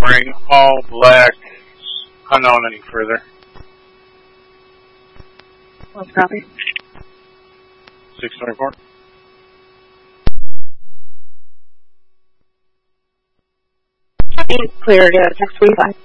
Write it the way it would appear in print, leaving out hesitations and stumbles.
Bring all black. Unknown any further. Let's copy. 624. Clear again, 635.